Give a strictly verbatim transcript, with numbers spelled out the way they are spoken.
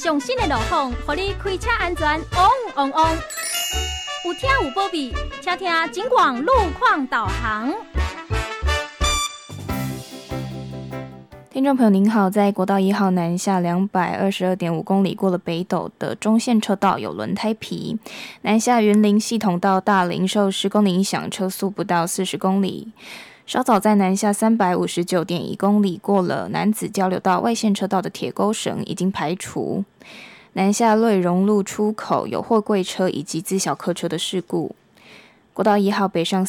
上新的路况，让你开车安全旺旺旺。有听有保庇，请听警广路况导航。 听众朋友您好，在国道一号南下两百二十二点五公里过了北斗的中线车道有轮胎皮，南下云林系统到大林受十公里影响，车速不到四十公里。稍早在南下三百五十九点一公里过了楠梓交流道外线车道的铁钩绳已经排除。南下瑞荣路出口有货柜车以及自小客车的事故。国道一号北上